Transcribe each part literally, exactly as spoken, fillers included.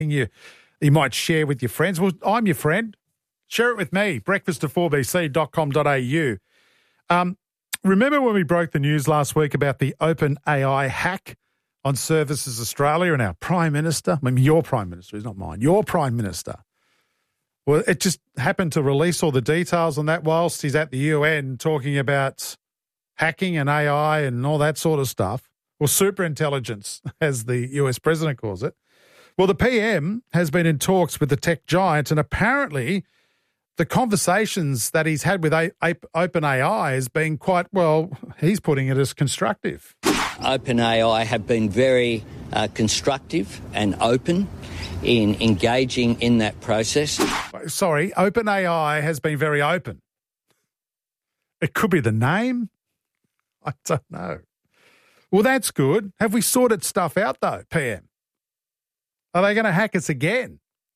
you, you might share with your friends. Well, I'm your friend. Share it with me. breakfast at four b c dot com dot a u. Um, remember when we broke the news last week about the OpenAI hack on Services Australia and our Prime Minister? I mean, your Prime Minister, he's not mine. Your Prime Minister. Well, it just happened to release all the details on that whilst he's at the U N talking about hacking and A I and all that sort of stuff. Well, superintelligence, as the U S president calls it. Well, the P M has been in talks with the tech giant, and apparently the conversations that he's had with a- a- OpenAI has been quite, well, he's putting it as constructive. OpenAI have been very uh, constructive and open in engaging in that process. Sorry, OpenAI has been very open. It could be the name. I don't know. Well, that's good. Have we sorted stuff out, though, P M? Are they going to hack us again?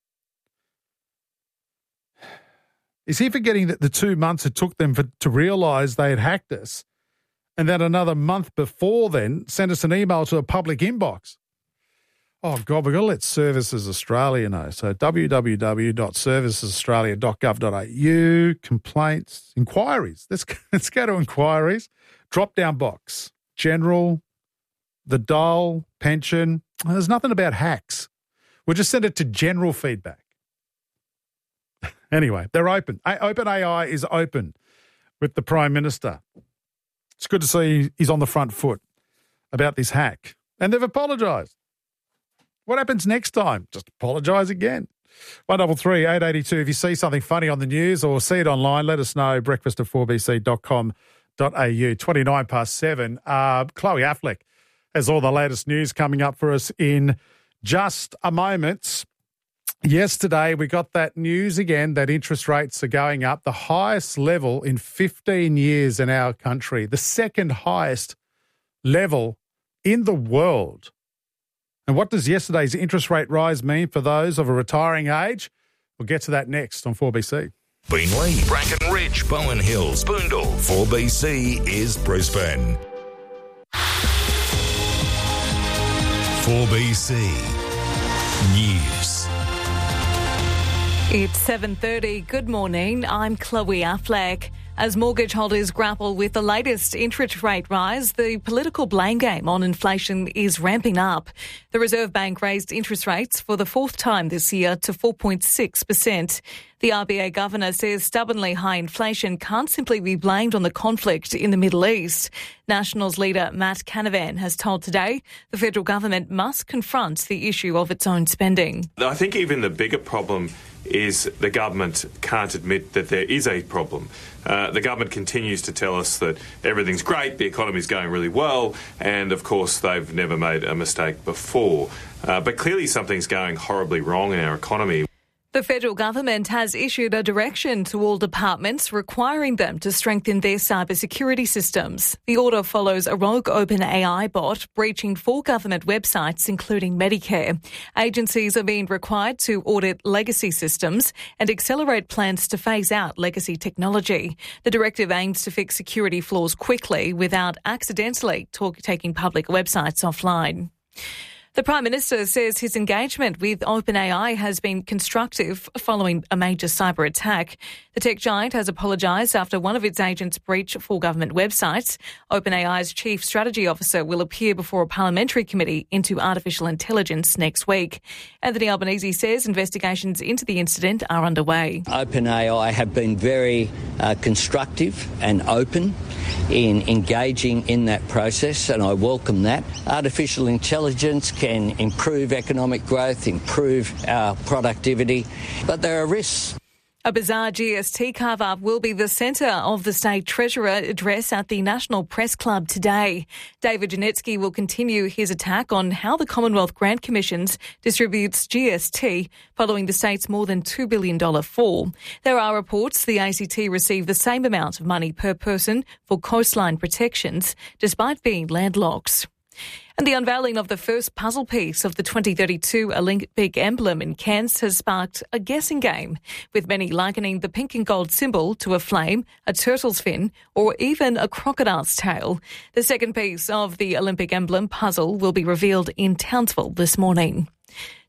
Is he forgetting that the two months it took them for, to realise they had hacked us, and then another month before then sent us an email to a public inbox? Oh, God, we've got to let Services Australia know. So w w w dot services australia dot gov dot a u, complaints, inquiries. Let's, let's go to inquiries. Drop-down box, general, the dole, pension. There's nothing about hacks. We'll just send it to general feedback. Anyway, they're open. OpenAI is open with the Prime Minister. It's good to see he's on the front foot about this hack. And they've apologised. What happens next time? Just apologise again. one double three eight eight two. If you see something funny on the news or see it online, let us know. breakfast at four b c dot com dot a u. twenty-nine past seven. Uh, Chloe Affleck has all the latest news coming up for us in just a moment. Yesterday, we got that news again that interest rates are going up, the highest level in fifteen years in our country, the second highest level in the world. And what does yesterday's interest rate rise mean for those of a retiring age? We'll get to that next on four B C. Beenleigh, Bracken Ridge, Bowen Hills, Boondall. four B C is Brisbane. four B C News. It's seven thirty. Good morning. I'm Chloe Affleck. As mortgage holders grapple with the latest interest rate rise, the political blame game on inflation is ramping up. The Reserve Bank raised interest rates for the fourth time this year to four point six percent. The R B A governor says stubbornly high inflation can't simply be blamed on the conflict in the Middle East. Nationals leader Matt Canavan has told Today the federal government must confront the issue of its own spending. I think even the bigger problem is the government can't admit that there is a problem. Uh, the government continues to tell us that everything's great, the economy's going really well, and of course they've never made a mistake before. Uh, but clearly something's going horribly wrong in our economy. The federal government has issued a direction to all departments requiring them to strengthen their cybersecurity systems. The order follows a rogue OpenAI bot breaching four government websites, including Medicare. Agencies are being required to audit legacy systems and accelerate plans to phase out legacy technology. The directive aims to fix security flaws quickly without accidentally talk- taking public websites offline. The Prime Minister says his engagement with OpenAI has been constructive following a major cyber attack. The tech giant has apologised after one of its agents breached four government websites. OpenAI's Chief Strategy Officer will appear before a parliamentary committee into artificial intelligence next week. Anthony Albanese says investigations into the incident are underway. OpenAI have been very uh, constructive and open in engaging in that process, and I welcome that. Artificial intelligence can improve economic growth, improve our productivity, but there are risks. A bizarre G S T carve-up will be the centre of the State Treasurer address at the National Press Club today. David Janetsky will continue his attack on how the Commonwealth Grant Commissions distributes G S T following the state's more than two billion dollars fall. There are reports the A C T received the same amount of money per person for coastline protections, despite being landlocked. And the unveiling of the first puzzle piece of the twenty thirty-two Olympic emblem in Cairns has sparked a guessing game, with many likening the pink and gold symbol to a flame, a turtle's fin, or even a crocodile's tail. The second piece of the Olympic emblem puzzle will be revealed in Townsville this morning.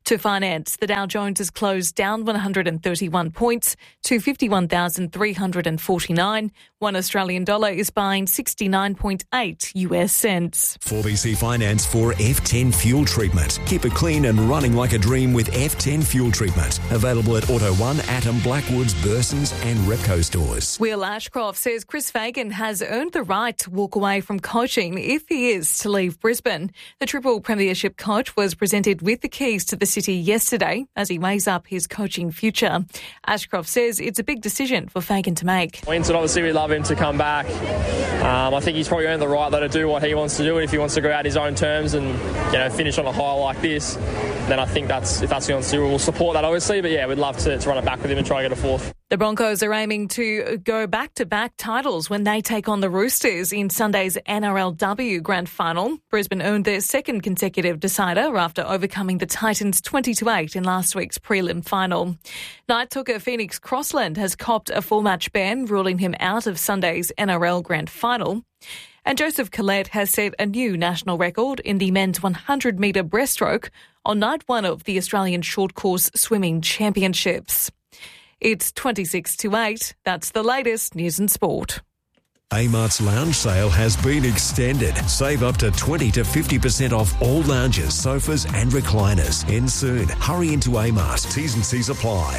To finance, the Dow Jones has closed down one hundred thirty-one points to fifty-one thousand three hundred forty-nine. One Australian dollar is buying sixty-nine point eight U S cents. four B C Finance for F ten Fuel Treatment. Keep it clean and running like a dream with F ten Fuel Treatment. Available at Auto one, Atom, Blackwoods, Bursons and Repco stores. Will Ashcroft says Chris Fagan has earned the right to walk away from coaching if he is to leave Brisbane. The triple premiership coach was presented with the keys to the city yesterday as he weighs up his coaching future. Ashcroft says it's a big decision for Fagan to make. Winston, obviously we love him to come back. Um, I think he's probably earned the right though to do what he wants to do, and if he wants to go out his own terms and, you know, finish on a high like this, then I think that's if that's what he wants to do, we'll support that obviously. But yeah, we'd love to, to run it back with him and try and get a fourth. The Broncos are aiming to go back-to-back titles when they take on the Roosters in Sunday's N R L W Grand Final. Brisbane earned their second consecutive decider after overcoming the Titans twenty to eight in last week's prelim final. Knight hooker Phoenix Crossland has copped a four-match ban, ruling him out of Sunday's N R L Grand Final. And Joseph Collette has set a new national record in the men's one hundred metre breaststroke on night one of the Australian Short Course Swimming Championships. It's twenty-six to eight. That's the latest news and sport. Amart's lounge sale has been extended. Save up to twenty to fifty percent off all lounges, sofas and recliners. End soon. Hurry into Amart. T's and C's apply.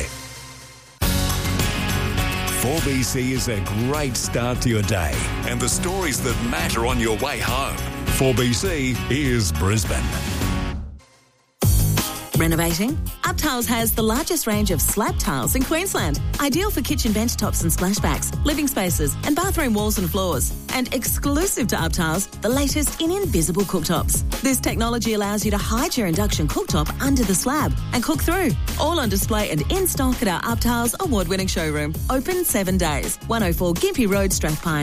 four B C is a great start to your day. And the stories that matter on your way home. four B C is Brisbane. Renovating? UpTiles has the largest range of slab tiles in Queensland. Ideal for kitchen bench tops and splashbacks, living spaces and bathroom walls and floors. And exclusive to UpTiles, the latest in invisible cooktops. This technology allows you to hide your induction cooktop under the slab and cook through. All on display and in stock at our UpTiles award-winning showroom. Open seven days. one oh four Gympie Road, Strathpine.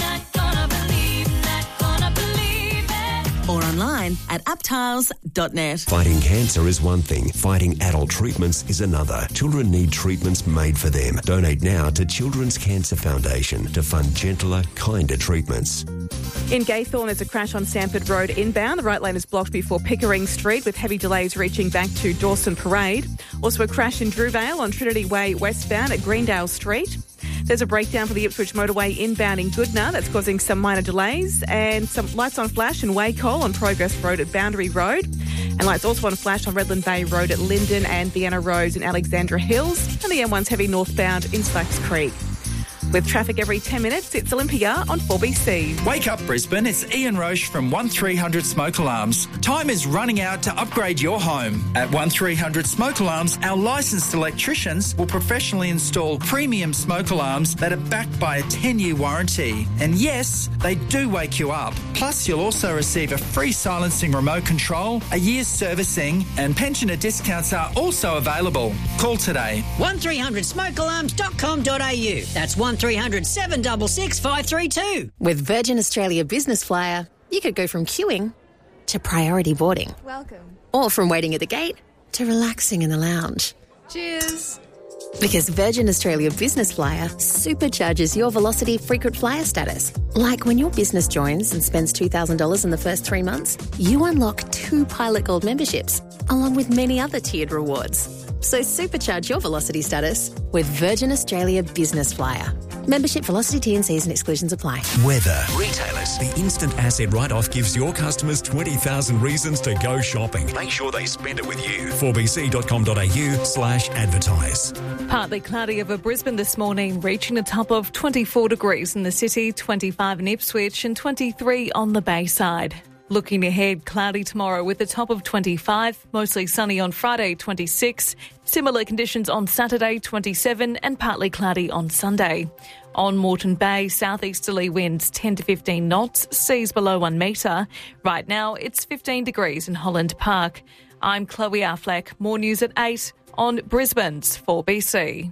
Or online at uptiles dot net. Fighting cancer is one thing. Fighting adult treatments is another. Children need treatments made for them. Donate now to Children's Cancer Foundation to fund gentler, kinder treatments. In Gaythorne, there's a crash on Sanford Road inbound. The right lane is blocked before Pickering Street with heavy delays reaching back to Dawson Parade. Also a crash in Drewvale on Trinity Way westbound at Greendale Street. There's a breakdown for the Ipswich motorway inbound in Goodna that's causing some minor delays, and some lights on flash in Wacol on Progress Road at Boundary Road, and lights also on flash on Redland Bay Road at Linden and Vienna Road in Alexandra Hills, and the M one's heavy northbound in Slacks Creek. With traffic every ten minutes, it's Olympia on four B C. Wake up, Brisbane. It's Ian Roche from one three hundred Smoke Alarms. Time is running out to upgrade your home. At one three hundred Smoke Alarms, our licensed electricians will professionally install premium smoke alarms that are backed by a ten-year warranty. And yes, they do wake you up. Plus, you'll also receive a free silencing remote control, a year's servicing, and pensioner discounts are also available. Call today. one three hundred smoke alarms dot com dot a u. That's one three hundred seven six six five three two. With Virgin Australia Business Flyer, you could go from queuing to priority boarding. Welcome. Or from waiting at the gate to relaxing in the lounge. Cheers. Because Virgin Australia Business Flyer supercharges your Velocity frequent flyer status. Like when your business joins and spends two thousand dollars in the first three months, you unlock two Pilot Gold memberships, along with many other tiered rewards. So supercharge your Velocity status with Virgin Australia Business Flyer. Membership, Velocity, T and Cs and exclusions apply. Weather. Retailers. The instant asset write-off gives your customers twenty thousand reasons to go shopping. Make sure they spend it with you. four b c dot com dot a u slash advertise. Partly cloudy over Brisbane this morning, reaching a top of twenty-four degrees in the city, twenty-five in Ipswich and twenty-three on the Bayside. Looking ahead, cloudy tomorrow with a top of twenty-five, mostly sunny on Friday, twenty-six, similar conditions on Saturday, twenty-seven, and partly cloudy on Sunday. On Moreton Bay, southeasterly winds ten to fifteen knots, seas below one metre. Right now, it's fifteen degrees in Holland Park. I'm Chloe Affleck. More news at eight on Brisbane's four B C.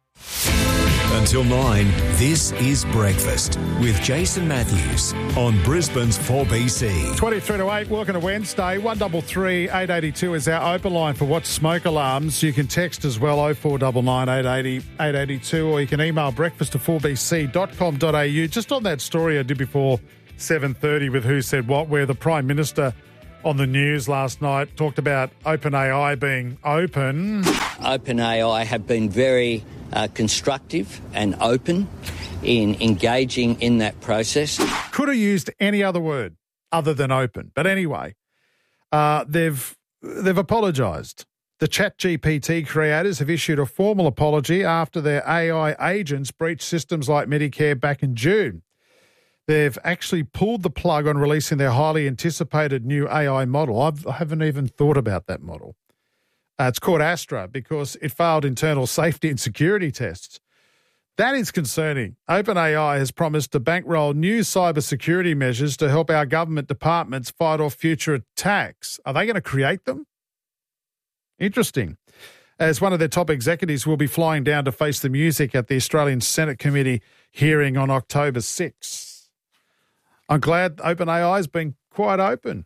Until nine, this is Breakfast with Jason Matthews on Brisbane's four B C. twenty-three to eight, welcome to Wednesday. one three three, eight eight two is our open line for What's Smoke Alarms. You can text as well, oh four nine nine, eight eight zero, eight eight two, or you can email breakfast to four b c dot com dot a u. Just on that story I did before seven thirty with Who Said What, where the Prime Minister on the news last night, talked about OpenAI being open. OpenAI have been very uh, constructive and open in engaging in that process. Could have used any other word other than open. But anyway, uh, they've they've apologised. The ChatGPT creators have issued a formal apology after their A I agents breached systems like Medicare back in June. They've actually pulled the plug on releasing their highly anticipated new A I model. I've, I haven't even thought about that model. Uh, it's called Astra because it failed internal safety and security tests. That is concerning. OpenAI has promised to bankroll new cybersecurity measures to help our government departments fight off future attacks. Are they going to create them? Interesting. As one of their top executives will be flying down to face the music at the Australian Senate Committee hearing on October sixth. I'm glad OpenAI has been quite open.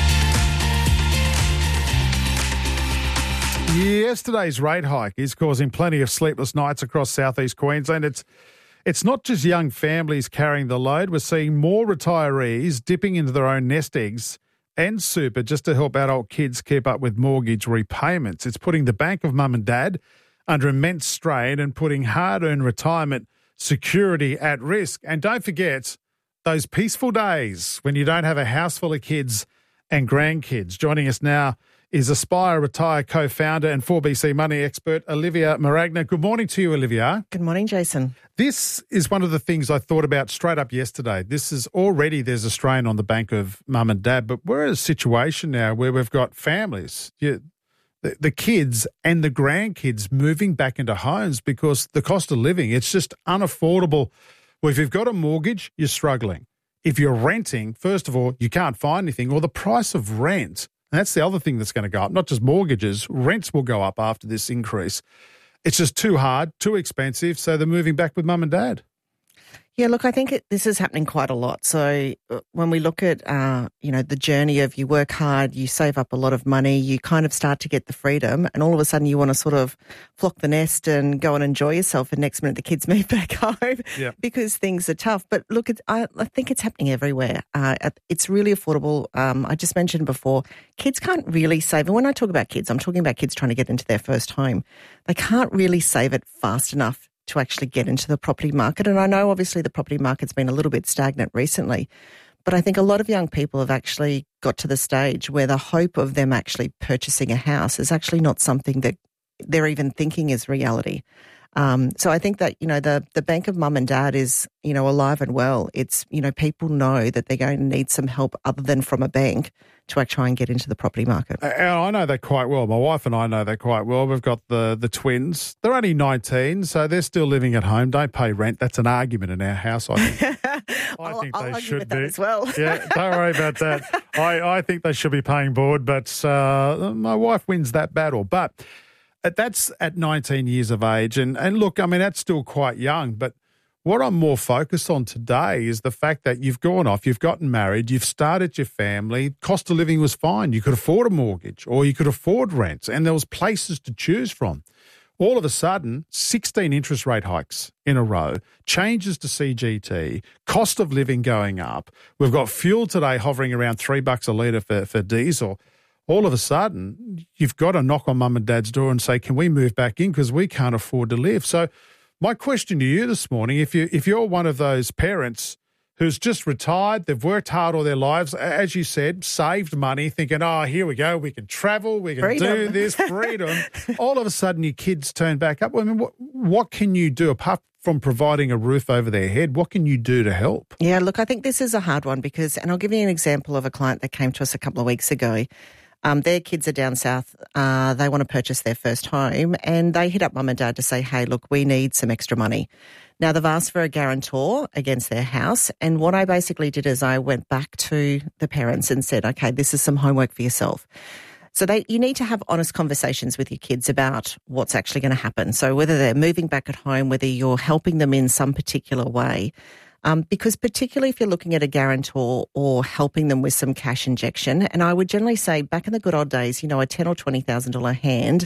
Yesterday's rate hike is causing plenty of sleepless nights across southeast Queensland. It's it's not just young families carrying the load. We're seeing more retirees dipping into their own nest eggs and super just to help adult kids keep up with mortgage repayments. It's putting the bank of mum and dad under immense strain and putting hard-earned retirement security at risk. And don't forget those peaceful days when you don't have a house full of kids and grandkids. Joining us now is Aspire Retire co-founder and four B C money expert, Olivia Maragna. Good morning to you, Olivia. Good morning, Jason. This is one of the things I thought about straight up yesterday. This is already, there's a strain on the bank of mum and dad, but we're in a situation now where we've got families, you, the, the kids and the grandkids moving back into homes because the cost of living, it's just unaffordable. Well, if you've got a mortgage, you're struggling. If you're renting, first of all, you can't find anything, or the price of rent. And that's the other thing that's going to go up, not just mortgages. Rents will go up after this increase. It's just too hard, too expensive, so they're moving back with mum and dad. Yeah, look, I think it, this is happening quite a lot. So when we look at, uh, you know, the journey of you work hard, you save up a lot of money, you kind of start to get the freedom, and all of a sudden you want to sort of flock the nest and go and enjoy yourself, and next minute the kids move back home yeah. because things are tough. But look, it, I, I think it's happening everywhere. Uh, it's really affordable. Um, I just mentioned before, kids can't really save. And when I talk about kids, I'm talking about kids trying to get into their first home. They can't really save it fast enough to actually get into the property market. And I know obviously the property market's been a little bit stagnant recently, but I think a lot of young people have actually got to the stage where the hope of them actually purchasing a house is actually not something that they're even thinking is reality. Um, so I think that, you know, the, the bank of mum and dad is, you know, alive and well. It's, you know, people know that they're going to need some help other than from a bank to actually try and get into the property market. And I know that quite well. My wife and I know that quite well. We've got the, the twins. They're only nineteen, so they're still living at home, don't pay rent. That's an argument in our house, I think. I I'll, think I'll they should be. as well. Yeah, don't worry about that. I, I think they should be paying board, but uh, my wife wins that battle. But that's at nineteen years of age. And, and look, I mean, that's still quite young, but what I'm more focused on today is the fact that you've gone off, you've gotten married, you've started your family, cost of living was fine. You could afford a mortgage or you could afford rents, and there was places to choose from. All of a sudden, sixteen interest rate hikes in a row, changes to C G T, cost of living going up. We've got fuel today hovering around three bucks a litre for, for diesel. All of a sudden, you've got to knock on mum and dad's door and say, can we move back in because we can't afford to live? So my question to you this morning, if you if you're one of those parents who's just retired, they've worked hard all their lives, as you said, saved money, thinking, oh, here we go, we can travel, we can freedom. do this, freedom. All of a sudden your kids turn back up. I mean, what, what can you do apart from providing a roof over their head? What can you do to help? Yeah, look, I think this is a hard one because, and I'll give you an example of a client that came to us a couple of weeks ago. Um, their kids are down south. Uh, they want to purchase their first home, and they hit up mum and dad to say, hey, look, we need some extra money. Now, they've asked for a guarantor against their house, and what I basically did is I went back to the parents and said, okay, this is some homework for yourself. So they, you need to have honest conversations with your kids about what's actually going to happen. So whether they're moving back at home, whether you're helping them in some particular way, Um, because particularly if you're looking at a guarantor or helping them with some cash injection, and I would generally say back in the good old days, you know, a ten thousand dollars or twenty thousand dollars hand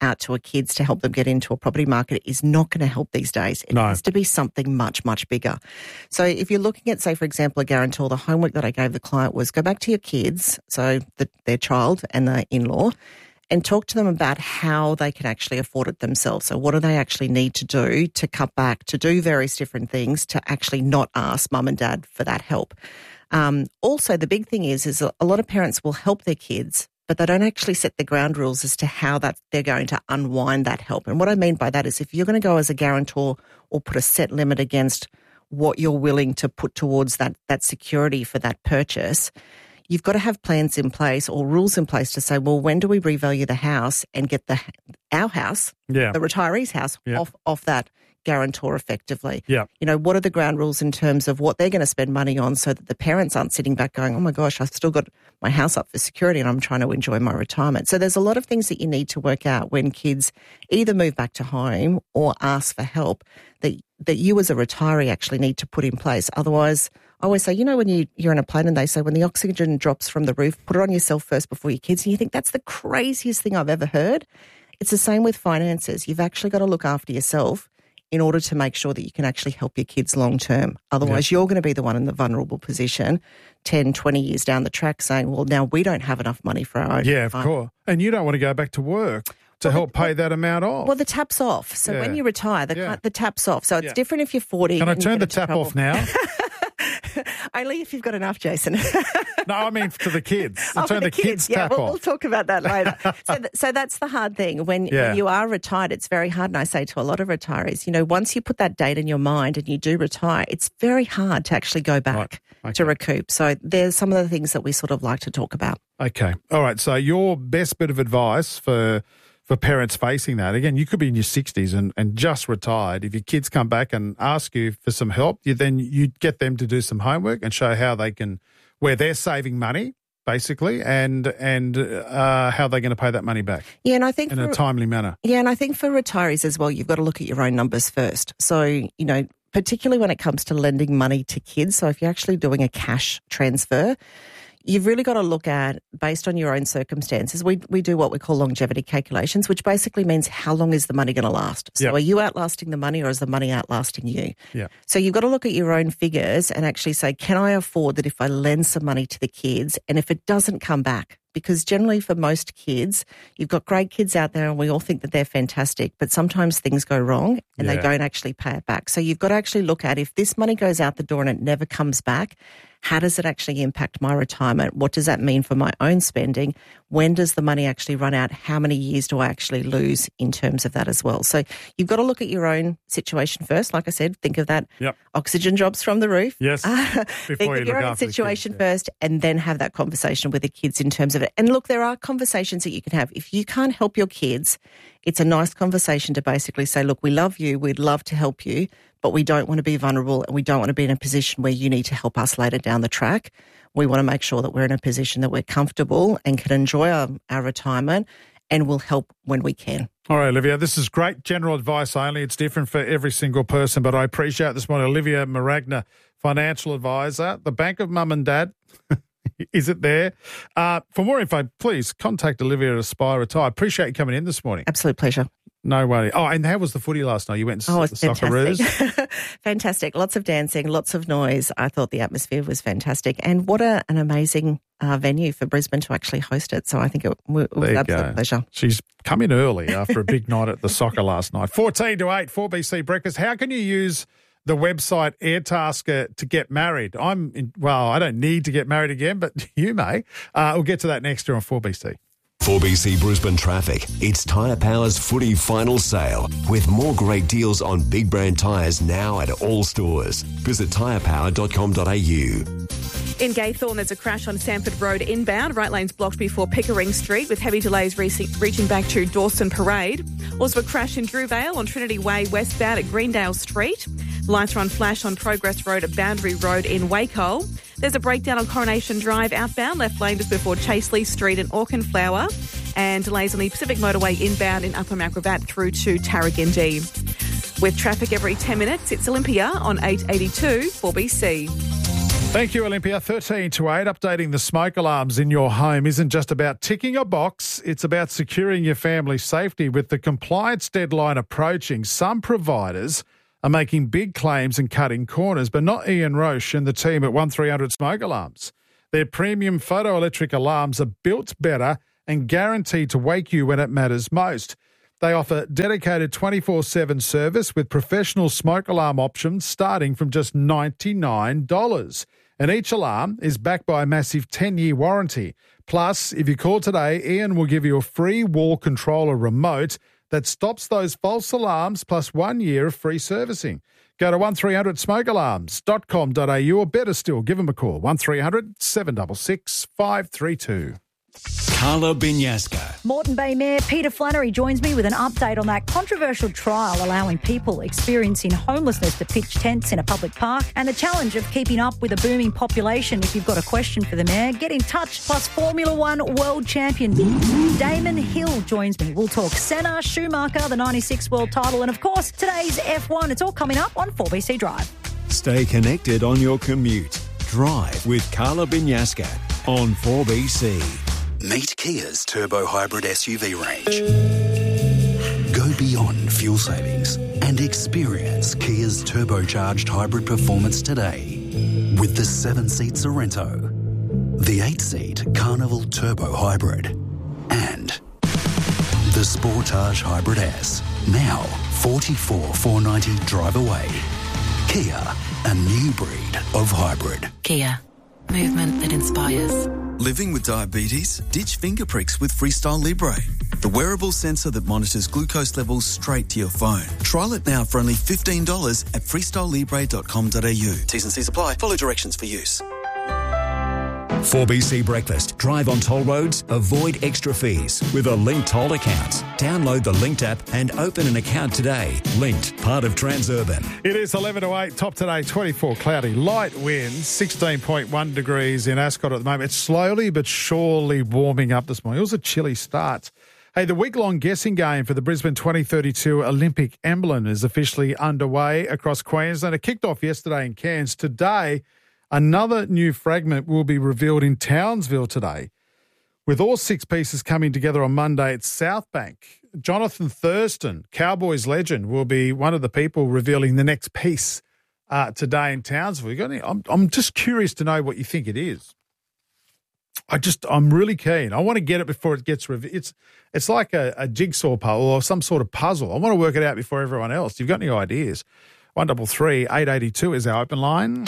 out to a kids to help them get into a property market is not going to help these days. It No. has to be something much, much bigger. So if you're looking at, say, for example, a guarantor, the homework that I gave the client was go back to your kids, so the, their child and the in-law, and talk to them about how they can actually afford it themselves. So what do they actually need to do to cut back, to do various different things, to actually not ask mum and dad for that help. Um, also, the big thing is, is a lot of parents will help their kids, but they don't actually set the ground rules as to how that they're going to unwind that help. And what I mean by that is if you're going to go as a guarantor or put a set limit against what you're willing to put towards that, that security for that purchase, you've got to have plans in place or rules in place to say, well, when do we revalue the house and get the our house, Yeah. the retiree's house, Yeah. off, off that guarantor effectively? Yeah. You know, what are the ground rules in terms of what they're going to spend money on so that the parents aren't sitting back going, oh my gosh, I've still got my house up for security and I'm trying to enjoy my retirement. So there's a lot of things that you need to work out when kids either move back to home or ask for help that, that you as a retiree actually need to put in place. Otherwise, I always say, you know, when you, you're in a plane and they say when the oxygen drops from the roof, put it on yourself first before your kids. And you think that's the craziest thing I've ever heard. It's the same with finances. You've actually got to look after yourself in order to make sure that you can actually help your kids long term. Otherwise, you're going to be the one in the vulnerable position ten, twenty years down the track saying, well, now we don't have enough money for our own. Yeah, of course. And you don't want to go back to work to help pay that amount off. Well, the tap's off. So Yeah. when you retire, the, Yeah. the tap's off. So it's Yeah. different if you're forty. Can I and you turn the get into tap off trouble. now? Only if you've got enough, Jason. No, I mean to the kids. Oh, for turn the the kids, yeah, tap we'll, off. we'll talk about that later. so, th- so that's the hard thing. When, Yeah. when you are retired, it's very hard. And I say to a lot of retirees, you know, once you put that date in your mind and you do retire, it's very hard to actually go back Okay. to recoup. So there's some of the things that we sort of like to talk about. Okay. All right. So your best bit of advice for for parents facing that, again, you could be in your sixties and, and just retired. If your kids come back and ask you for some help, you then you get them to do some homework and show how they can, where they're saving money, basically, and and uh, how they're going to pay that money back Yeah, and I think in for, a timely manner. Yeah, and I think for retirees as well, you've got to look at your own numbers first. So, you know, particularly when it comes to lending money to kids. So if you're actually doing a cash transfer, you've really got to look at, based on your own circumstances, we we do what we call longevity calculations, which basically means how long is the money going to last? So Yep. are you outlasting the money or is the money outlasting you? Yeah. So you've got to look at your own figures and actually say, can I afford that if I lend some money to the kids and if it doesn't come back? Because generally for most kids, you've got great kids out there and we all think that they're fantastic, but sometimes things go wrong and Yeah. they don't actually pay it back. So you've got to actually look at if this money goes out the door and it never comes back, how does it actually impact my retirement? What does that mean for my own spending? When does the money actually run out? How many years do I actually lose in terms of that as well? So you've got to look at your own situation first. Like I said, think of that Yep. oxygen drops from the roof. Yes. Uh, Before think you of your look own after the kids, situation yeah. first and then have that conversation with the kids in terms of it. And look, there are conversations that you can have. If you can't help your kids, it's a nice conversation to basically say, look, we love you, we'd love to help you, but we don't want to be vulnerable and we don't want to be in a position where you need to help us later down the track. We want to make sure that we're in a position that we're comfortable and can enjoy our, our retirement and will help when we can. All right, Olivia, this is great general advice only. It's different for every single person, but I appreciate this morning. Olivia Maragna, financial advisor, the Bank of Mum and Dad. Is it there? Uh, for more info, please contact Olivia at Aspire Retire. Appreciate you coming in this morning. Absolute pleasure. No worry. Oh, and how was the footy last night? You went and Oh, oh, it's the Socceroos? fantastic. Fantastic. Lots of dancing, lots of noise. I thought the atmosphere was fantastic. And what a, an amazing uh, venue for Brisbane to actually host it. So I think it, w- it was There an you absolute go. pleasure. She's come in early after a big night at the soccer last night. fourteen to eight, four B C Breakfast. How can you use the website Airtasker to get married? I'm in, well, I don't need to get married again, but you may. Uh, we'll get to that next year on four B C. four B C Brisbane Traffic. It's Tyre Power's footy final sale with more great deals on big brand tyres now at all stores. Visit tyre power dot com dot a u. In Gaythorne, there's a crash on Sanford Road inbound. Right lane's blocked before Pickering Street with heavy delays reaching, reaching back to Dawson Parade. Also a crash in Drewvale on Trinity Way westbound at Greendale Street. Lights are on flash on Progress Road at Boundary Road in Waco. There's a breakdown on Coronation Drive outbound, left lane just before Chaseley Street and Auchenflower. And delays on the Pacific Motorway inbound in Upper Macrobat through to Tarragindi. With traffic every ten minutes, it's Olympia on eight eighty-two four B C. Thank you, Olympia. thirteen to eight, updating the smoke alarms in your home isn't just about ticking a box. It's about securing your family's safety. With the compliance deadline approaching, some providers are making big claims and cutting corners, but not Ian Roche and the team at one three hundred Smoke Alarms. Their premium photoelectric alarms are built better and guaranteed to wake you when it matters most. They offer dedicated twenty-four seven service with professional smoke alarm options starting from just ninety-nine dollars. And each alarm is backed by a massive ten-year warranty. Plus, if you call today, Ian will give you a free wall controller remote that stops those false alarms, plus one year of free servicing. Go to one three hundred smoke alarms dot com dot a u or better still, give them a call, one three hundred seven six six five three two. Carla Binyasca. Moreton Bay Mayor Peter Flannery joins me with an update on that controversial trial allowing people experiencing homelessness to pitch tents in a public park and the challenge of keeping up with a booming population. If you've got a question for the Mayor, get in touch. Plus Formula One world champion Damon Hill joins me. We'll talk Senna, Schumacher, the ninety-six world title and, of course, today's F one. It's all coming up on four B C Drive. Stay connected on your commute. Drive with Carla Binyasca on four B C. Meet Kia's turbo hybrid S U V range. Go beyond fuel savings and experience Kia's turbocharged hybrid performance today with the seven-seat Sorrento, the eight-seat Carnival Turbo Hybrid, and the Sportage Hybrid S. Now forty-four thousand four hundred ninety drive away. Kia, a new breed of hybrid. Kia, movement that inspires. Living with diabetes? Ditch finger pricks with Freestyle Libre, the wearable sensor that monitors glucose levels straight to your phone. Trial it now for only fifteen dollars at freestyle libre dot com dot a u. T's and C's apply. Follow directions for use. four B C Breakfast. Drive on toll roads, avoid extra fees with a Linked Toll account. Download the Linked app and open an account today. Linked, part of Transurban. It is eleven to eight, top today, twenty-four cloudy, light winds, sixteen point one degrees in Ascot at the moment. It's slowly but surely warming up this morning. It was a chilly start. Hey, the week-long guessing game for the Brisbane twenty thirty-two Olympic emblem is officially underway across Queensland. It kicked off yesterday in Cairns. Today, another new fragment will be revealed in Townsville today. With all six pieces coming together on Monday at South Bank, Jonathan Thurston, Cowboys legend, will be one of the people revealing the next piece uh, today in Townsville. You got any, I'm, I'm just curious to know what you think it is. I just, I'm really keen. I want to get it before it gets revealed. It's, it's like a, a jigsaw puzzle or some sort of puzzle. I want to work it out before everyone else. You've got any ideas? one double three eight eight two is our open line.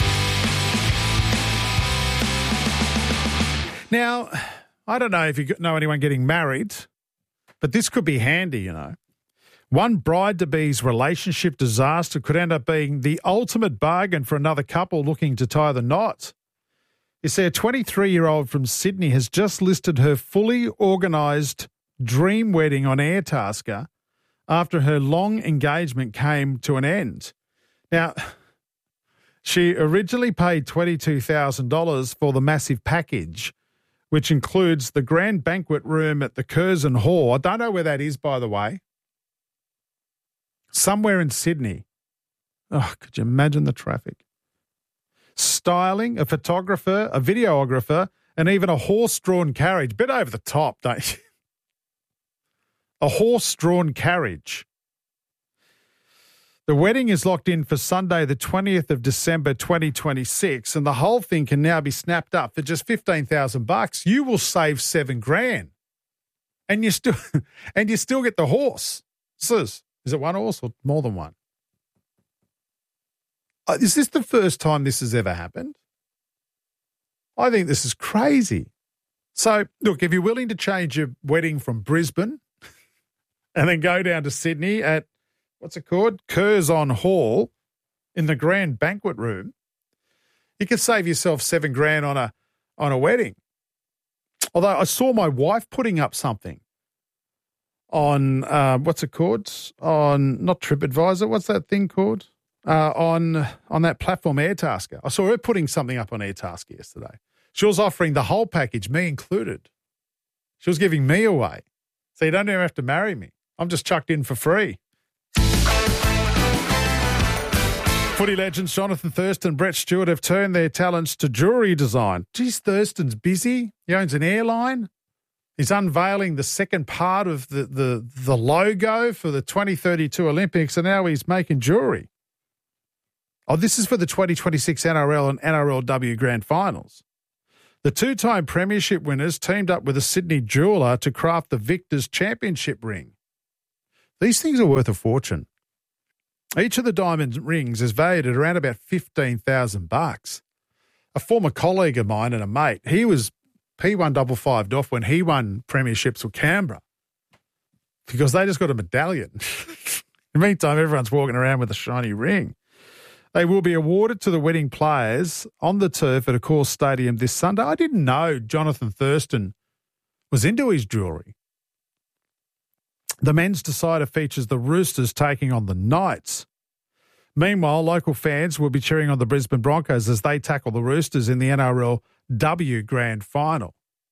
Now, I don't know if you know anyone getting married, but this could be handy, you know. One bride-to-be's relationship disaster could end up being the ultimate bargain for another couple looking to tie the knot. You see, a twenty-three-year-old from Sydney has just listed her fully organised dream wedding on Airtasker after her long engagement came to an end. Now, she originally paid twenty-two thousand dollars for the massive package, which includes the grand banquet room at the Curzon Hall. I don't know where that is, by the way. Somewhere in Sydney. Oh, could you imagine the traffic? Styling, a photographer, a videographer, and even a horse-drawn carriage. Bit over the top, don't you? A horse-drawn carriage. The wedding is locked in for Sunday, the twentieth of December, twenty twenty-six, and the whole thing can now be snapped up for just fifteen thousand bucks. You will save seven grand, and you still and you still get the horse. Is it one horse or more than one? Uh, is this the first time this has ever happened? I think this is crazy. So, look, if you're willing to change your wedding from Brisbane and then go down to Sydney at what's it called? Curzon Hall in the grand banquet room, you could save yourself seven grand on a on a wedding. Although I saw my wife putting up something on, uh, what's it called? On, not TripAdvisor, what's that thing called? Uh, on on that platform, Airtasker. I saw her putting something up on Airtasker yesterday. She was offering the whole package, me included. She was giving me away. So you don't even have to marry me. I'm just chucked in for free. Footy legends Jonathan Thurston and Brett Stewart have turned their talents to jewellery design. Geez, Thurston's busy. He owns an airline. He's unveiling the second part of the, the, the logo for the twenty thirty-two Olympics, and now he's making jewellery. Oh, this is for the twenty twenty-six N R L and N R L W Grand Finals. The two-time premiership winners teamed up with a Sydney jeweller to craft the Victors Championship ring. These things are worth a fortune. Each of the diamond rings is valued at around about fifteen thousand bucks. A former colleague of mine and a mate, he was P one double five off when he won premierships with Canberra because they just got a medallion. In the meantime, everyone's walking around with a shiny ring. They will be awarded to the winning players on the turf at Accor Stadium this Sunday. I didn't know Jonathan Thurston was into his jewellery. The men's decider features the Roosters taking on the Knights. Meanwhile, local fans will be cheering on the Brisbane Broncos as they tackle the Roosters in the N R L W Grand Final,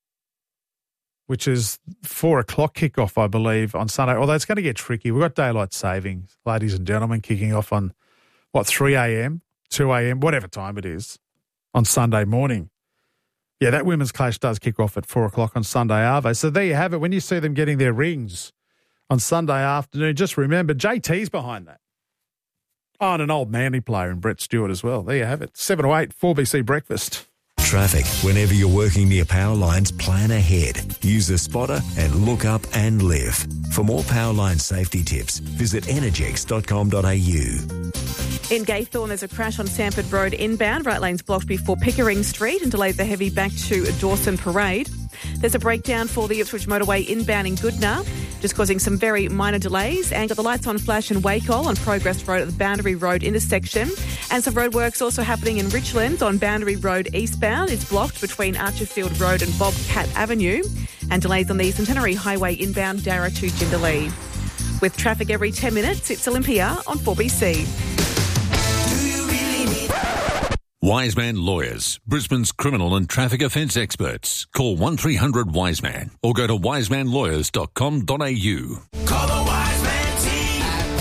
which is four o'clock kickoff, I believe, on Sunday. Although it's going to get tricky. We've got daylight savings, ladies and gentlemen, kicking off on, what, three a.m., two a.m., whatever time it is, on Sunday morning. Yeah, that women's clash does kick off at four o'clock on Sunday, Arvo. So there you have it. When you see them getting their rings on Sunday afternoon, just remember J T's behind that. Oh, and an old Manly player in Brett Stewart as well. There you have it. seven to eight, four B C Breakfast. Traffic. Whenever you're working near power lines, plan ahead. Use the spotter and look up and live. For more power line safety tips, visit energex dot com dot a u. In Gaythorne, there's a crash on Sanford Road inbound. Right lane's blocked before Pickering Street and delays the heavy back to Dawson Parade. There's a breakdown for the Ipswich motorway inbound in Goodna, just causing some very minor delays. And got the lights on flash in Wacol on Progress Road at the Boundary Road intersection. And some roadworks also happening in Richlands on Boundary Road eastbound. It's blocked between Archerfield Road and Bobcat Avenue. And delays on the Centenary Highway inbound Darra to Jindalee. With traffic every ten minutes, it's Olympia on four B C. Wiseman Lawyers, Brisbane's criminal and traffic offence experts. Call one three hundred Wiseman or go to wiseman lawyers dot com dot a u. Call the Wiseman team at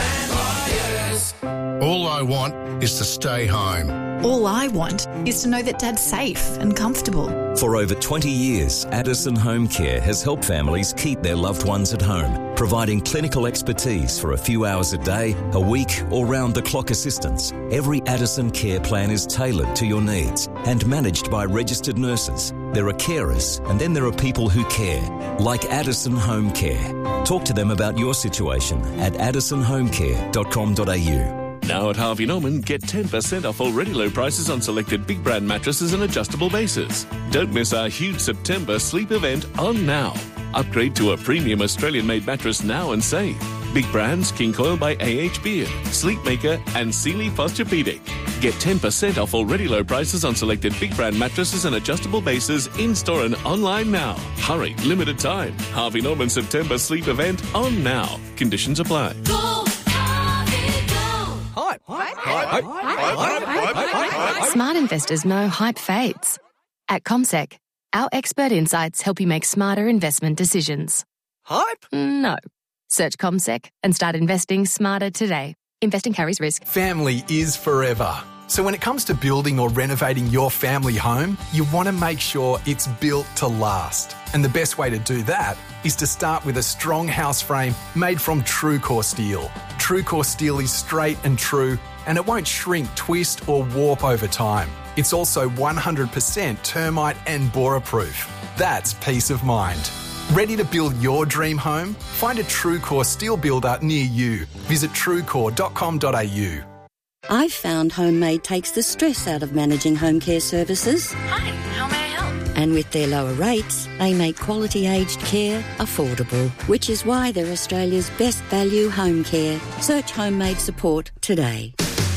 Wiseman Lawyers. All I want is to stay home. All I want is to know that Dad's safe and comfortable. For over twenty years, Addison Home Care has helped families keep their loved ones at home, providing clinical expertise for a few hours a day, a week, or round-the-clock assistance. Every Addison care plan is tailored to your needs and managed by registered nurses. There are carers, and then there are people who care, like Addison Home Care. Talk to them about your situation at addison home care dot com dot a u. Now at Harvey Norman, get ten percent off already low prices on selected big brand mattresses and adjustable bases. Don't miss our huge September sleep event on now. Upgrade to a premium Australian-made mattress now and save. Big brands King Coil by A H Beard, Sleepmaker and Sealy Posturepedic. Get ten percent off already low prices on selected big brand mattresses and adjustable bases in-store and online now. Hurry, limited time. Harvey Norman September sleep event on now. Conditions apply. Go, Harvey, go. Hype. Hype. Hype. Hype. Hype. Smart investors know hype fades. At CommSec, our expert insights help you make smarter investment decisions. Hype? No. Search CommSec and start investing smarter today. Investing carries risk. Family is forever. So when it comes to building or renovating your family home, you want to make sure it's built to last. And the best way to do that is to start with a strong house frame made from TrueCore steel. TrueCore steel is straight and true, and it won't shrink, twist or warp over time. It's also one hundred percent termite and borer proof. That's peace of mind. Ready to build your dream home? Find a TrueCore steel builder near you. Visit truecore dot com dot a u. I've found Homemade takes the stress out of managing home care services. Hi, how may I help? And with their lower rates, they make quality aged care affordable, which is why they're Australia's best value home care. Search Homemade support today.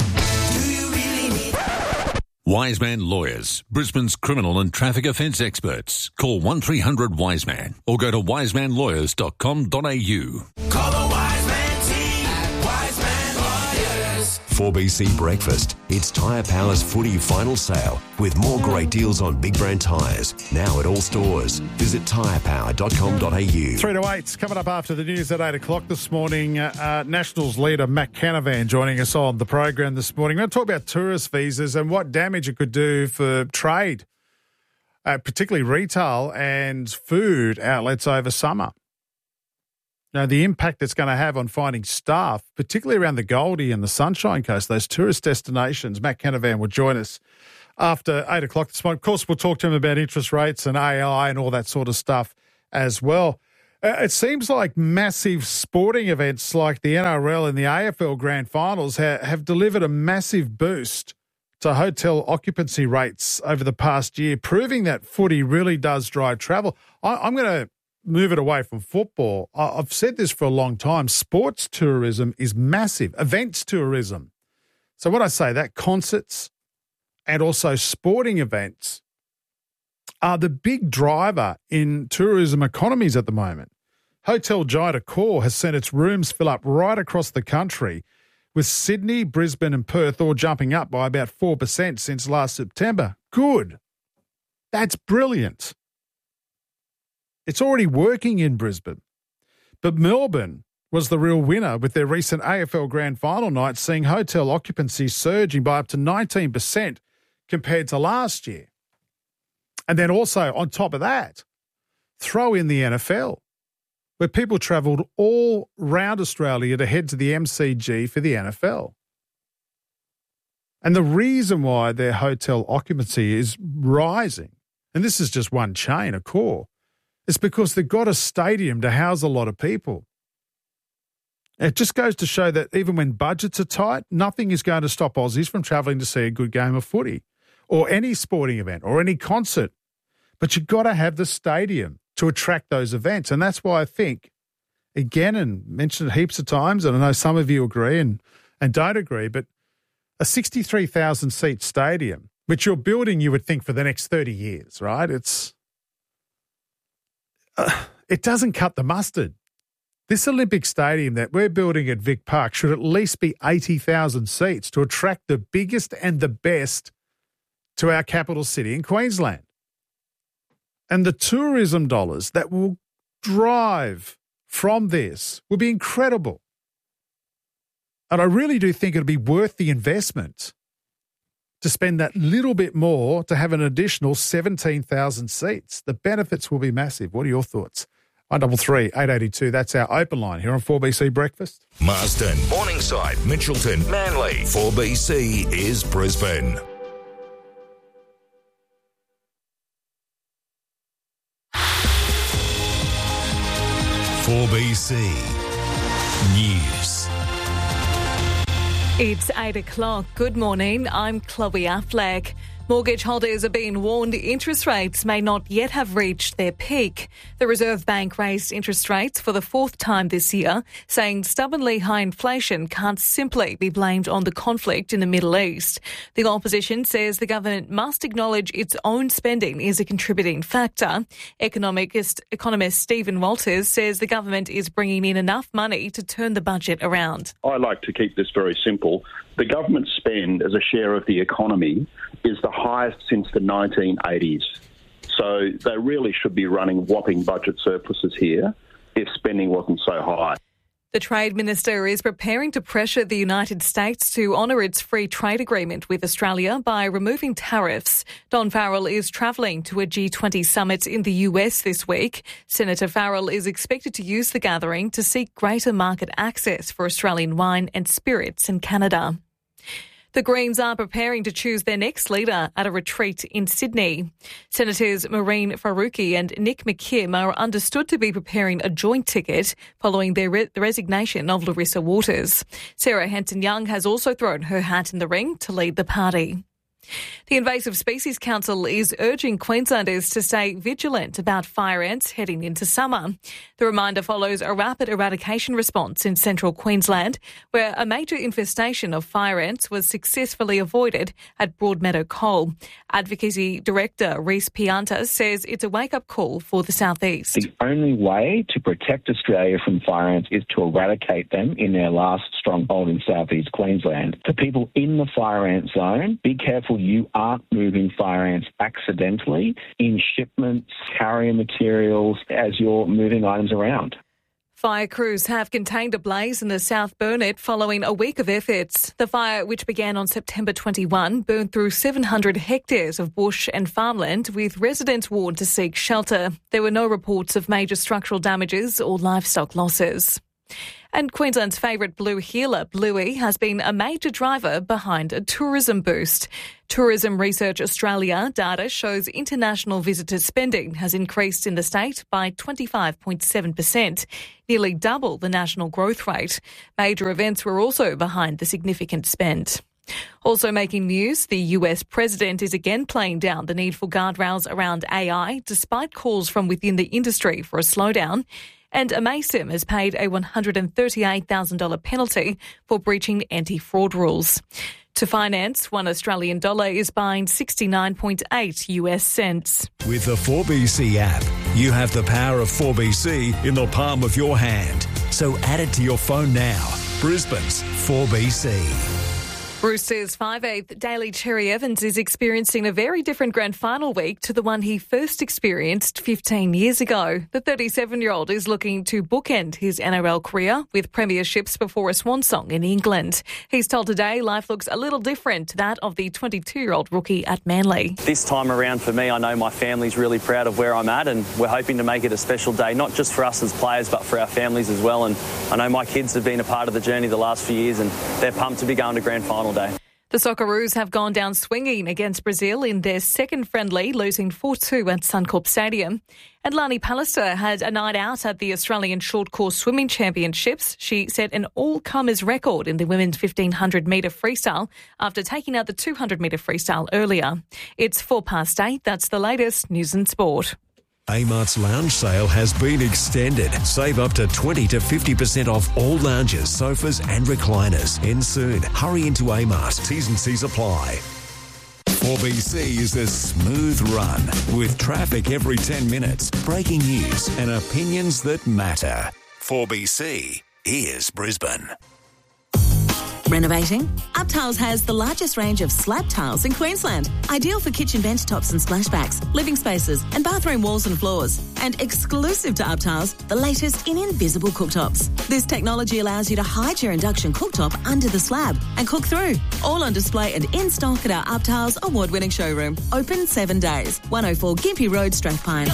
Wiseman Lawyers, Brisbane's criminal and traffic offence experts. Call one three hundred Wiseman or go to wiseman lawyers dot com dot a u. Call the Wiseman team at Wiseman Lawyers. four B C Breakfast. It's Tyre Power's footy final sale with more great deals on big brand tyres. Now at all stores. Visit tyre power dot com dot a u. Three to eight, coming up after the news at eight o'clock this morning. Uh, uh, Nationals leader Matt Canavan joining us on the program this morning. We're going to talk about tourist visas and what damage it could do for trade, uh, particularly retail and food outlets over summer. Now, the impact it's going to have on finding staff, particularly around the Goldie and the Sunshine Coast, those tourist destinations. Matt Canavan will join us after eight o'clock this morning. Of course, we'll talk to him about interest rates and A I and all that sort of stuff as well. Uh, it seems like massive sporting events like the N R L and the A F L Grand Finals ha- have delivered a massive boost to hotel occupancy rates over the past year, proving that footy really does drive travel. I- I'm going to move it away from football. I- I've said this for a long time. Sports tourism is massive. Events tourism. So when I say that, concerts and also sporting events are the big driver in tourism economies at the moment. Hotel giant Accor has seen its rooms fill up right across the country, with Sydney, Brisbane and Perth all jumping up by about four percent since last September. Good. That's brilliant. It's already working in Brisbane. But Melbourne was the real winner with their recent A F L Grand Final night, seeing hotel occupancy surging by up to nineteen percent compared to last year. And then also, on top of that, throw in the N F L, where people travelled all round Australia to head to the M C G for the N F L. And the reason why their hotel occupancy is rising, and this is just one chain, Accor, is because they've got a stadium to house a lot of people. It just goes to show that even when budgets are tight, nothing is going to stop Aussies from travelling to see a good game of footy or any sporting event or any concert. But you've got to have the stadium to attract those events. And that's why I think, again, and mentioned it heaps of times, and I know some of you agree and, and don't agree, but a sixty-three thousand seat stadium, which you're building, you would think, for the next thirty years, right? It's uh, it doesn't cut the mustard. This Olympic stadium that we're building at Vic Park should at least be eighty thousand seats to attract the biggest and the best to our capital city in Queensland. And the tourism dollars that will drive from this will be incredible. And I really do think it'll be worth the investment to spend that little bit more to have an additional seventeen thousand seats. The benefits will be massive. What are your thoughts? one double three, eight eight two, that's our open line here on four B C Breakfast. Marston, Morningside, Mitchelton, Manly. four B C is Brisbane. four B C News. It's eight o'clock. Good morning. I'm Chloe Affleck. Mortgage holders are being warned interest rates may not yet have reached their peak. The Reserve Bank raised interest rates for the fourth time this year, saying stubbornly high inflation can't simply be blamed on the conflict in the Middle East. The opposition says the government must acknowledge its own spending is a contributing factor. Economist, economist Stephen Walters says the government is bringing in enough money to turn the budget around. I like to keep this very simple. The government spend as a share of the economy is the highest since the nineteen eighties. So they really should be running whopping budget surpluses here if spending wasn't so high. The Trade Minister is preparing to pressure the United States to honour its free trade agreement with Australia by removing tariffs. Don Farrell is travelling to a G twenty summit in the U S this week. Senator Farrell is expected to use the gathering to seek greater market access for Australian wine and spirits in Canada. The Greens are preparing to choose their next leader at a retreat in Sydney. Senators Maureen Faruqi and Nick McKim are understood to be preparing a joint ticket following their re- the resignation of Larissa Waters. Sarah Hanson-Young has also thrown her hat in the ring to lead the party. The Invasive Species Council is urging Queenslanders to stay vigilant about fire ants heading into summer. The reminder follows a rapid eradication response in central Queensland, where a major infestation of fire ants was successfully avoided at Broadmeadow Coal. Advocacy Director Reese Pianta says it's a wake-up call for the southeast. The only way to protect Australia from fire ants is to eradicate them in their last stronghold in southeast Queensland. For people in the fire ant zone, be careful you aren't moving fire ants accidentally in shipments, carrier materials, as you're moving items around. Fire crews have contained a blaze in the South Burnett following a week of efforts. The fire, which began on September twenty-first, burned through seven hundred hectares of bush and farmland, with residents warned to seek shelter. There were no reports of major structural damages or livestock losses. And Queensland's favourite blue heeler, Bluey, has been a major driver behind a tourism boost. Tourism Research Australia data shows international visitor spending has increased in the state by twenty-five point seven percent, nearly double the national growth rate. Major events were also behind the significant spend. Also making news, the U S president is again playing down the need for guardrails around A I, despite calls from within the industry for a slowdown. And Amaysim has paid a one hundred thirty-eight thousand dollars penalty for breaching anti-fraud rules. To finance, one Australian dollar is buying sixty-nine point eight U S cents. With the four B C app, you have the power of four B C in the palm of your hand. So add it to your phone now. Brisbane's four B C. Roosters five-eighth Daly Cherry Evans is experiencing a very different grand final week to the one he first experienced fifteen years ago. The thirty-seven-year-old is looking to bookend his N R L career with premierships before a swan song in England. He's told Today life looks a little different to that of the twenty-two-year-old rookie at Manly. This time around for me, I know my family's really proud of where I'm at, and we're hoping to make it a special day, not just for us as players, but for our families as well. And I know my kids have been a part of the journey the last few years, and they're pumped to be going to grand final day. The Socceroos have gone down swinging against Brazil in their second friendly, losing four two at Suncorp Stadium. And Lani Pallister had a night out at the Australian Short Course Swimming Championships. She set an all-comers record in the women's fifteen hundred metre freestyle after taking out the two hundred metre freestyle earlier. It's four past eight. That's the latest news and sport. Amart's lounge sale has been extended. Save up to twenty to fifty percent off all lounges, sofas and recliners. End soon. Hurry into Amart. T's and C's apply. four B C is a smooth run with traffic every ten minutes, breaking news and opinions that matter. four B C is Brisbane. Renovating? UpTiles has the largest range of slab tiles in Queensland. Ideal for kitchen benchtops and splashbacks, living spaces and bathroom walls and floors. And exclusive to UpTiles, the latest in invisible cooktops. This technology allows you to hide your induction cooktop under the slab and cook through. All on display and in stock at our UpTiles award-winning showroom. Open seven days. one oh four Gympie Road, Strathpine.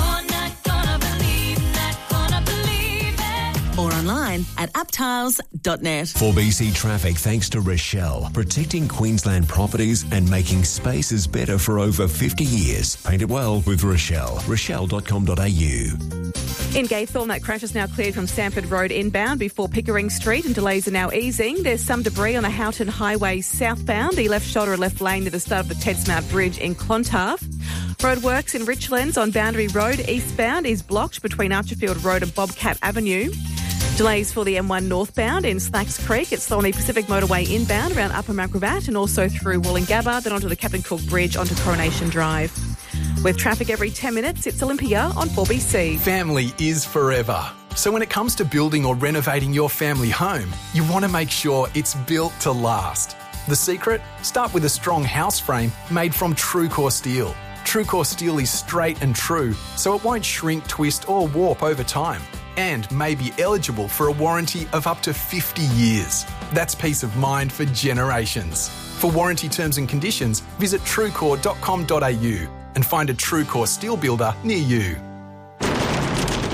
Or online at uptiles dot net. four B C Traffic thanks to Rochelle, protecting Queensland properties and making spaces better for over fifty years. Paint it well with Rochelle. rochelle dot com dot a u. In Gaythorne, that crash is now cleared from Stamford Road inbound before Pickering Street, and delays are now easing. There's some debris on the Houghton Highway southbound, the left shoulder and left lane near the start of the Tedsmount Bridge in Clontarf. Roadworks in Richlands on Boundary Road eastbound is blocked between Archerfield Road and Bobcat Avenue. Delays for the M one northbound in Slacks Creek. It's on the Pacific Motorway inbound around Upper Macrobat and also through Wollongabba, then onto the Captain Cook Bridge onto Coronation Drive. With traffic every ten minutes, it's Olympia on four B C. Family is forever. So when it comes to building or renovating your family home, you want to make sure it's built to last. The secret? Start with a strong house frame made from TrueCore steel. TrueCore steel is straight and true, so it won't shrink, twist or warp over time, and may be eligible for a warranty of up to fifty years. That's peace of mind for generations. For warranty terms and conditions, visit truecore dot com dot a u and find a TrueCore steel builder near you.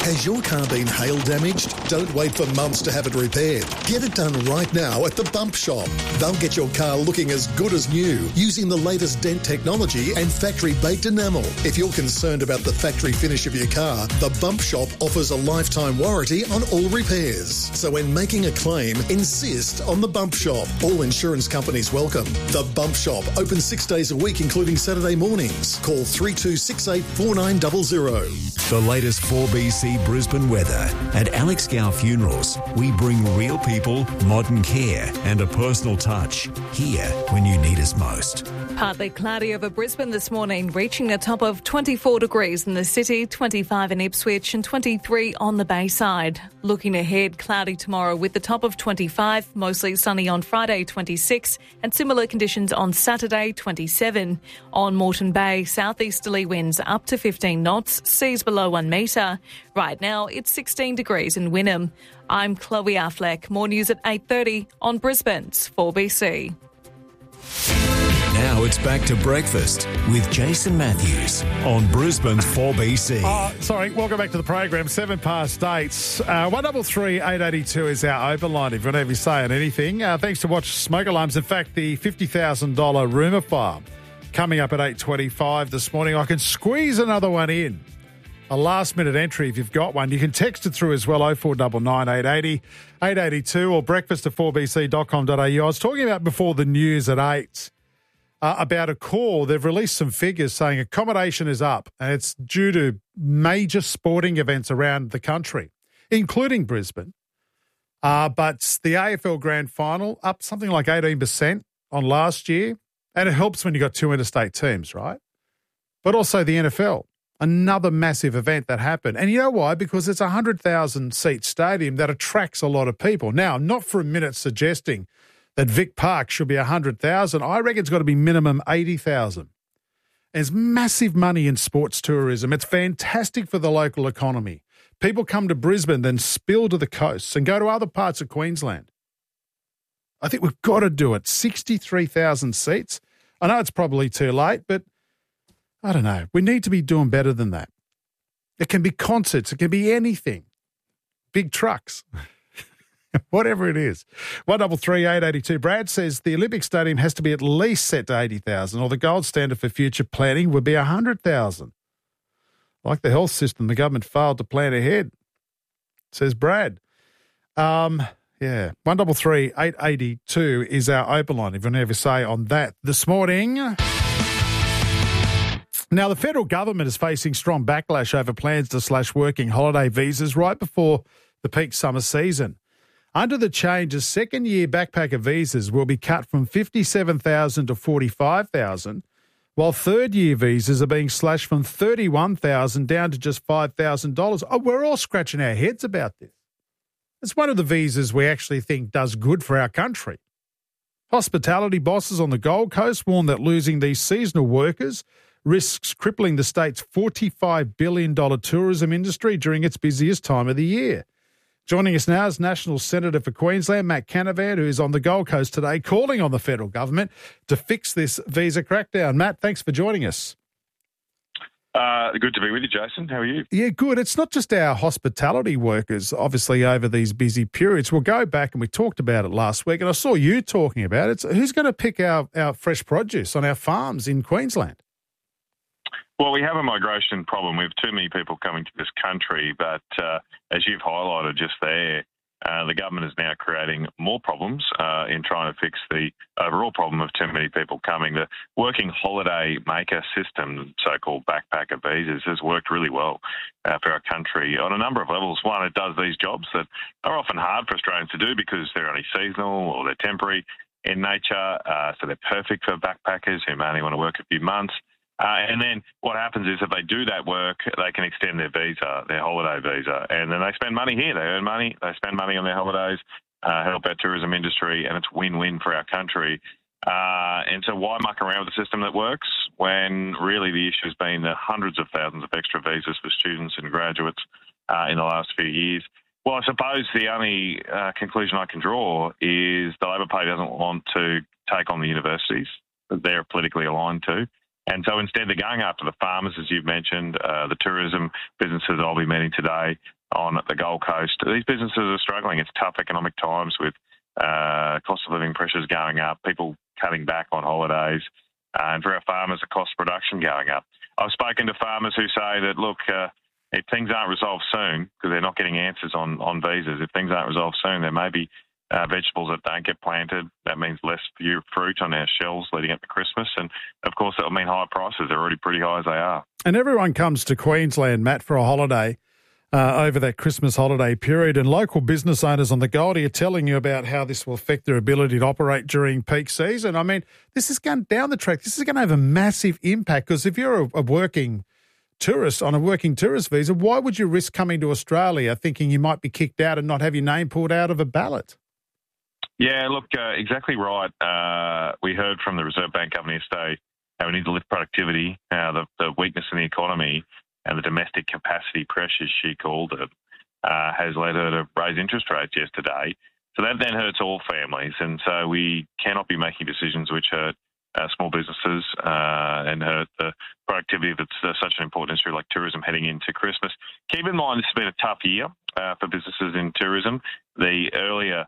Has your car been hail damaged? Don't wait for months to have it repaired. Get it done right now at the Bump Shop. They'll get your car looking as good as new using the latest dent technology and factory-baked enamel. If you're concerned about the factory finish of your car, the Bump Shop offers a lifetime warranty on all repairs. So when making a claim, insist on the Bump Shop. All insurance companies welcome. The Bump Shop, open six days a week, including Saturday mornings. Call three two six eight four nine zero zero. The latest four B C Brisbane weather. At Alex Gow Funerals, we bring real people, modern care and a personal touch. Here when you need us most. Partly cloudy over Brisbane this morning, reaching a top of twenty-four degrees in the city, twenty-five in Ipswich and twenty-three on the Bayside. Looking ahead, cloudy tomorrow with the top of twenty-five, mostly sunny on Friday, twenty-six, and similar conditions on Saturday, twenty-seven. On Moreton Bay, southeasterly winds up to fifteen knots, seas below one metre. Right now, it's sixteen degrees in Wynnum. I'm Chloe Affleck. More news at eight thirty on Brisbane's four B C. Now it's back to breakfast with Jason Matthews on Brisbane's four B C. Oh, sorry, welcome back to the program. Seven past eight. Uh, one double three eight eighty two is our open line. If you want to have your say on anything, uh, thanks to Watch Smoke Alarms. In fact, the fifty thousand dollars rumour farm coming up at eight twenty-five this morning. I can squeeze another one in. A last minute entry if you've got one. You can text it through as well, oh four nine nine eight eight oh eight eight two or breakfast at four b c dot com dot a u. I was talking about before the news at eight. Uh, about a call. They've released some figures saying accommodation is up, and it's due to major sporting events around the country, including Brisbane. Uh, but the A F L Grand Final up something like eighteen percent on last year, and it helps when you've got two interstate teams, right? But also the N F L, another massive event that happened. And you know why? Because it's a one hundred thousand seat stadium that attracts a lot of people. Now, not for a minute suggesting that Vic Park should be one hundred thousand. I reckon it's got to be minimum eighty thousand. There's massive money in sports tourism. It's fantastic for the local economy. People come to Brisbane, then spill to the coasts and go to other parts of Queensland. I think we've got to do it. sixty-three thousand seats. I know it's probably too late, but I don't know. We need to be doing better than that. It can be concerts. It can be anything. Big trucks. Whatever it is. one double three eight eighty two. Brad says the Olympic Stadium has to be at least set to eighty thousand, or the gold standard for future planning would be one hundred thousand. Like the health system, the government failed to plan ahead, says Brad. Um, yeah, one double three eight eighty two is our open line. If you want to have a say on that this morning. Now, the federal government is facing strong backlash over plans to slash working holiday visas right before the peak summer season. Under the changes, second-year backpacker visas will be cut from fifty-seven thousand dollars to forty-five thousand dollars, while third-year visas are being slashed from thirty-one thousand dollars down to just five thousand dollars. Oh, we're all scratching our heads about this. It's one of the visas we actually think does good for our country. Hospitality bosses on the Gold Coast warn that losing these seasonal workers risks crippling the state's forty-five billion dollars tourism industry during its busiest time of the year. Joining us now is National Senator for Queensland, Matt Canavan, who is on the Gold Coast today, calling on the federal government to fix this visa crackdown. Matt, thanks for joining us. Uh, good to be with you, Jason. How are you? Yeah, good. It's not just our hospitality workers, obviously, over these busy periods. We'll go back, and we talked about it last week, and I saw you talking about it. So who's going to pick our, our fresh produce on our farms in Queensland? Well, we have a migration problem. We have too many people coming to this country, but uh, as you've highlighted just there, uh, the government is now creating more problems uh, in trying to fix the overall problem of too many people coming. The working holiday maker system, so-called backpacker visas, has worked really well uh, for our country on a number of levels. One, it does these jobs that are often hard for Australians to do because they're only seasonal or they're temporary in nature, uh, so they're perfect for backpackers who may only want to work a few months. Uh, and then what happens is if they do that work, they can extend their visa, their holiday visa, and then they spend money here. They earn money, they spend money on their holidays, uh, help our tourism industry, and it's win-win for our country. Uh, and so why muck around with a system that works when really the issue has been the hundreds of thousands of extra visas for students and graduates uh, in the last few years? Well, I suppose the only uh, conclusion I can draw is the Labor Party doesn't want to take on the universities that they're politically aligned to. And so instead they're going after the farmers, as you've mentioned, uh, the tourism businesses I'll be meeting today on the Gold Coast. These businesses are struggling. It's tough economic times with uh, cost of living pressures going up, people cutting back on holidays, uh, and for our farmers, the cost of production going up. I've spoken to farmers who say that, look, uh, if things aren't resolved soon, because they're not getting answers on, on visas, if things aren't resolved soon, there may be uh, vegetables that don't get planted. That means less fruit on our shelves leading up to Christmas. And, of course, that will mean higher prices. They're already pretty high as they are. And everyone comes to Queensland, Matt, for a holiday uh, over that Christmas holiday period. And local business owners on the Goldie are telling you about how this will affect their ability to operate during peak season. I mean, this is going down the track. This is going to have a massive impact because if you're a, a working tourist on a working tourist visa, why would you risk coming to Australia thinking you might be kicked out and not have your name pulled out of a ballot? Yeah, look, uh, exactly right. Uh, we heard from the Reserve Bank Governor yesterday how we need to lift productivity, how the, the weakness in the economy and the domestic capacity pressures, she called it, uh, has led her to raise interest rates yesterday. So that then hurts all families. And so we cannot be making decisions which hurt uh, small businesses uh, and hurt the productivity that's uh, such an important industry like tourism heading into Christmas. Keep in mind this has been a tough year uh, for businesses in tourism. The earlier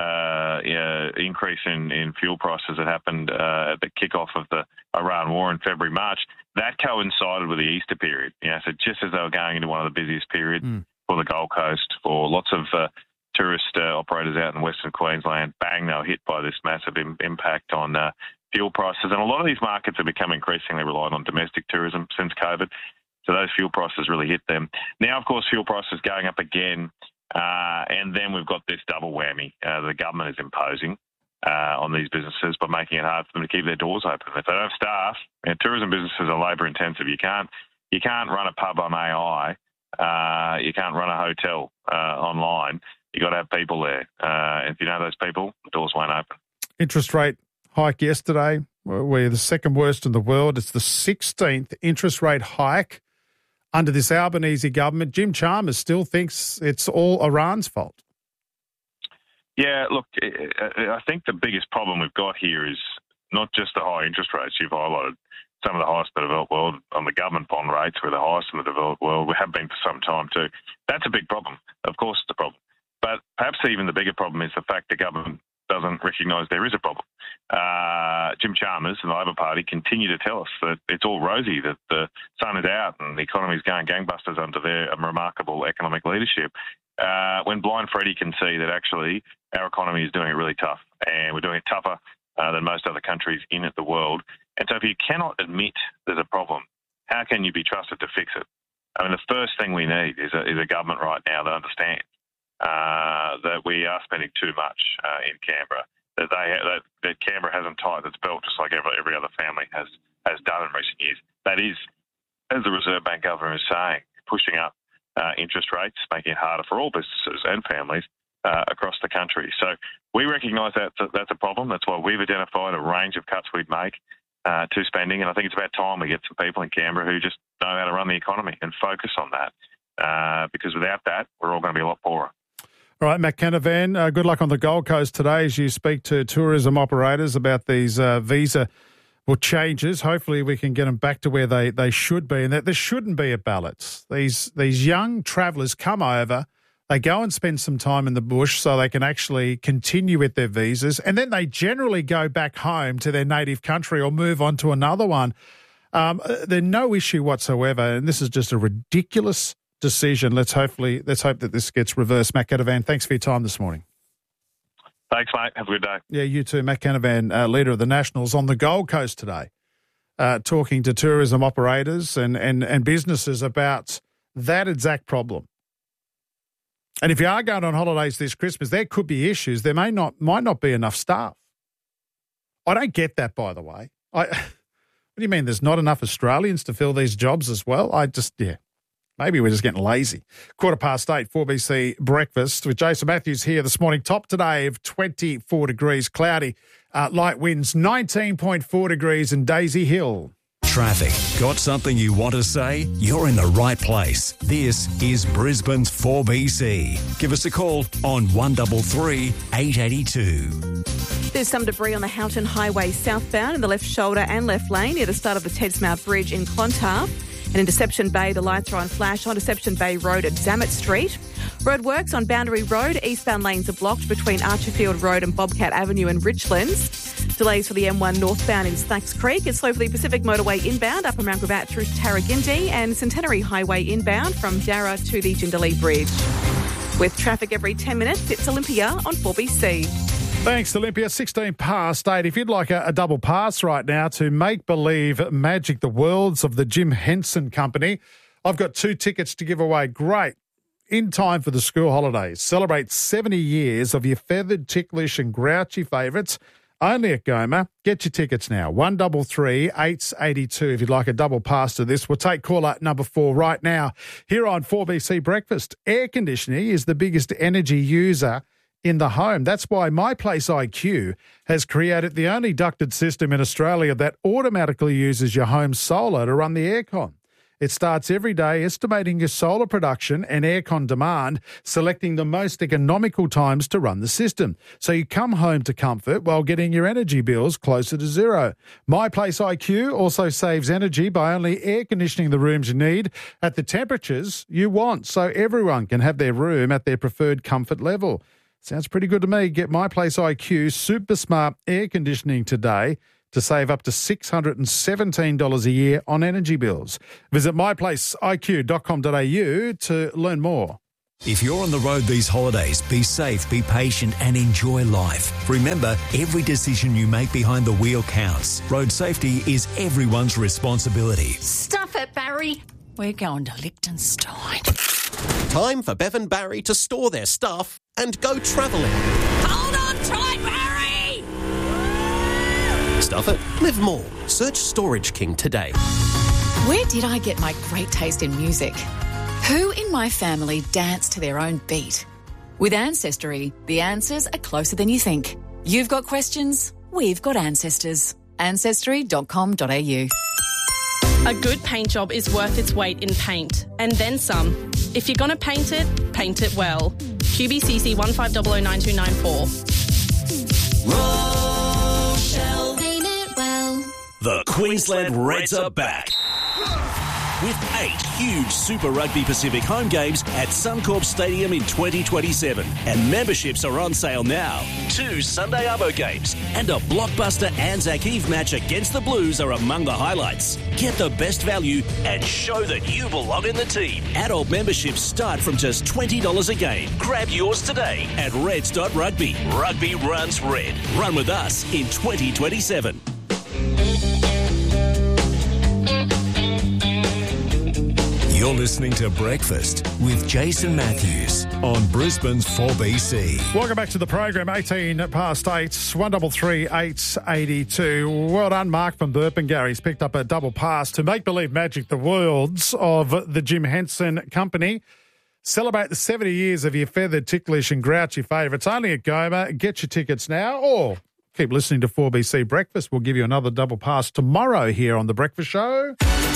Uh, yeah, increase in, in fuel prices that happened uh, at the kickoff of the Iran war in February, March, that coincided with the Easter period. You know, so just as they were going into one of the busiest periods mm. for the Gold Coast, for lots of uh, tourist uh, operators out in Western Queensland, bang, they were hit by this massive im- impact on uh, fuel prices. And a lot of these markets have become increasingly reliant on domestic tourism since COVID. So those fuel prices really hit them. Now, of course, fuel prices going up again. Uh, and then we've got this double whammy uh, the government is imposing uh, on these businesses by making it hard for them to keep their doors open. If they don't have staff, and tourism businesses are labour intensive. You can't you can't run a pub on A I. Uh, you can't run a hotel uh, online. You got to have people there. Uh, if you don't have those people, the doors won't open. Interest rate hike yesterday. We're the second worst in the world. It's the sixteenth interest rate hike under this Albanese government. Jim Chalmers still thinks it's all Iran's fault. Yeah, look, I think the biggest problem we've got here is not just the high interest rates. You've highlighted some of the highest in the developed world on the government bond rates. We're the highest in the developed world. We have been for some time too. That's a big problem. Of course it's a problem. But perhaps even the bigger problem is the fact the government doesn't recognise there is a problem. Uh, Jim Chalmers and the Labor Party continue to tell us that it's all rosy, that the sun is out and the economy is going gangbusters under their remarkable economic leadership, uh, when blind Freddie can see that actually our economy is doing it really tough and we're doing it tougher uh, than most other countries in the world. And so if you cannot admit there's a problem, how can you be trusted to fix it? I mean, the first thing we need is a, is a government right now that understands Uh, that we are spending too much uh, in Canberra, that they that, that Canberra hasn't tightened its belt just like every, every other family has, has done in recent years. That is, as the Reserve Bank Governor is saying, pushing up uh, interest rates, making it harder for all businesses and families uh, across the country. So we recognise that that's a problem. That's why we've identified a range of cuts we'd make uh, to spending, and I think it's about time we get some people in Canberra who just know how to run the economy and focus on that, uh, because without that, we're all going to be a lot poorer. All right, Matt Canavan, uh, good luck on the Gold Coast today as you speak to tourism operators about these uh, visa well, changes. Hopefully we can get them back to where they, they should be, and that there shouldn't be a ballot. These, these young travellers come over, they go and spend some time in the bush so they can actually continue with their visas, and then they generally go back home to their native country or move on to another one. Um, there's no issue whatsoever, and this is just a ridiculous decision. Let's hopefully let's hope that this gets reversed. Matt Canavan, thanks for your time this morning. Thanks, mate. Have a good day. Yeah, you too. Matt Canavan, uh, leader of the Nationals on the Gold Coast today, uh, talking to tourism operators and, and, and businesses about that exact problem. And if you are going on holidays this Christmas, there could be issues. There may not might not be enough staff. I don't get that, by the way. I, what do you mean there's not enough Australians to fill these jobs as well? I just, yeah. Maybe we're just getting lazy. Quarter past eight, four B C Breakfast with Jason Matthews here this morning. Top today of twenty-four degrees, cloudy, uh, light winds, nineteen point four degrees in Daisy Hill. traffic. Got something you want to say? You're in the right place. This is Brisbane's four B C. Give us a call on one three three, eight eight two. There's some debris on the Houghton Highway southbound in the left shoulder and left lane near the start of the Tedsmouth Bridge in Clontarf. And in Deception Bay, the lights are on flash on Deception Bay Road at Zamet Street. Roadworks on Boundary Road. Eastbound lanes are blocked between Archerfield Road and Bobcat Avenue in Richlands. Delays for the M one northbound in Slacks Creek. It's slow for the Pacific Motorway inbound up around Gravatt through to Tarragindi, and Centenary Highway inbound from Darra to the Jindalee Bridge. With traffic every ten minutes, it's Olympia on four B C. Thanks, Olympia. sixteen past eight. If you'd like a, a double pass right now to Make Believe Magic the Worlds of the Jim Henson Company, I've got two tickets to give away. Great. In time for the school holidays. Celebrate seventy years of your feathered, ticklish and grouchy favourites. Only at Goma. Get your tickets now. one three three, eight eight two if you'd like a double pass to this. We'll take caller number four right now here on four B C Breakfast. Air conditioning is the biggest energy user in the home. That's why My Place I Q has created the only ducted system in Australia that automatically uses your home solar to run the aircon. It starts every day estimating your solar production and aircon demand, selecting the most economical times to run the system. So you come home to comfort while getting your energy bills closer to zero. My Place I Q also saves energy by only air conditioning the rooms you need at the temperatures you want, so everyone can have their room at their preferred comfort level. Sounds pretty good to me. Get My Place I Q Super Smart Air Conditioning today to save up to six hundred seventeen dollars a year on energy bills. Visit my place I Q dot com dot a u to learn more. If you're on the road these holidays, be safe, be patient and enjoy life. Remember, every decision you make behind the wheel counts. Road safety is everyone's responsibility. Stuff it, Barry. We're going to Liechtenstein. Time for Bev and Barry to store their stuff and go travelling. Hold on tight, Barry! Stuff it, live more. Search Storage King today. Where did I get my great taste in music? Who in my family dance to their own beat? With Ancestry, the answers are closer than you think. You've got questions, we've got ancestors. ancestry dot com dot a u. A good paint job is worth its weight in paint, and then some. If you're going to paint it, paint it well. Q B C C one five zero zero nine two nine four. Rochelle. Paint it well. The Queensland Reds are back. With eight huge Super Rugby Pacific home games at Suncorp Stadium in twenty twenty-seven. And memberships are on sale now. Two Sunday Arvo games and a blockbuster Anzac Eve match against the Blues are among the highlights. Get the best value and show that you belong in the team. Adult memberships start from just twenty dollars a game. Grab yours today at reds dot rugby. Rugby runs red. Run with us in twenty twenty-seven. You're listening to Breakfast with Jason Matthews on Brisbane's four B C. Welcome back to the program. eighteen past eight, one three three, eight eight two. Well done, Mark from Burpengary. He's picked up a double pass to Make Believe Magic the Worlds of the Jim Henson Company. Celebrate the seventy years of your feathered, ticklish and grouchy favourites. Only at Goma. Get your tickets now or keep listening to four B C Breakfast. We'll give you another double pass tomorrow here on The Breakfast Show.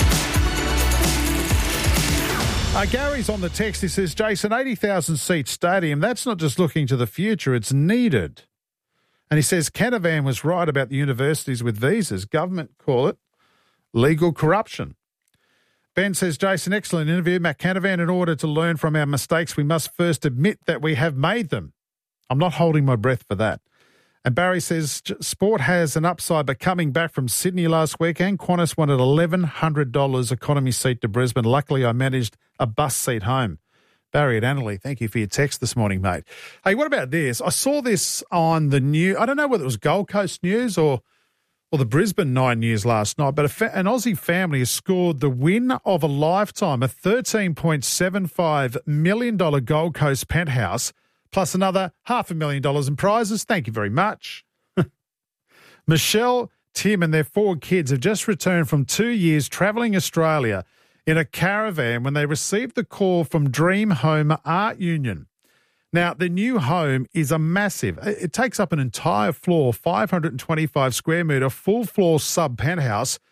Uh, Gary's on the text. He says, Jason, eighty thousand seat stadium, that's not just looking to the future, it's needed. And he says, Canavan was right about the universities with visas. Government call it legal corruption. Ben says, Jason, excellent interview. Matt Canavan, in order to learn from our mistakes, we must first admit that we have made them. I'm not holding my breath for that. And Barry says, sport has an upside, but coming back from Sydney last weekend, Qantas wanted eleven hundred dollars economy seat to Brisbane. Luckily, I managed a bus seat home. Barry at Annerley, thank you for your text this morning, mate. Hey, what about this? I saw this on the news. I don't know whether it was Gold Coast News or or the Brisbane Nine News last night, but a fa- an Aussie family has scored the win of a lifetime, a thirteen point seven five million dollars Gold Coast penthouse, plus another half a million dollars in prizes. Thank you very much. Michelle, Tim and their four kids have just returned from two years travelling Australia in a caravan when they received the call from Dream Home Art Union. Now, the new home is a massive, it takes up an entire floor, five hundred twenty-five square metre, full floor sub penthouse